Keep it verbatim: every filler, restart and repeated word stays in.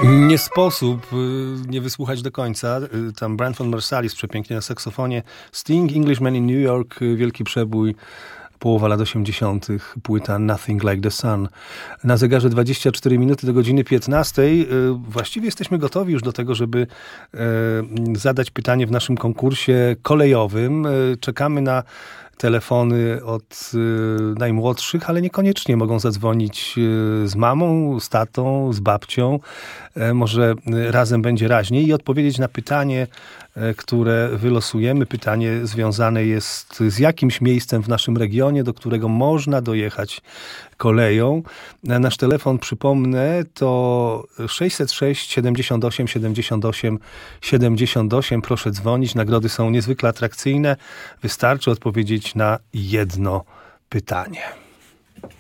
Nie sposób nie wysłuchać do końca. Tam Branford Marsalis przepięknie na saksofonie. Sting, Englishman in New York, wielki przebój. Połowa lat osiemdziesiątych, płyta Nothing Like the Sun. Na zegarze dwadzieścia cztery minuty do godziny piętnastej. Właściwie jesteśmy gotowi już do tego, żeby zadać pytanie w naszym konkursie kolejowym. Czekamy na telefony od najmłodszych, ale niekoniecznie mogą zadzwonić z mamą, z tatą, z babcią. Może razem będzie raźniej i odpowiedzieć na pytanie, które wylosujemy. Pytanie związane jest z jakimś miejscem w naszym regionie, do którego można dojechać koleją. Nasz telefon, przypomnę, to sześćset sześć siedemdziesiąt osiem siedemdziesiąt osiem siedemdziesiąt osiem. Proszę dzwonić. Nagrody są niezwykle atrakcyjne. Wystarczy odpowiedzieć na jedno pytanie.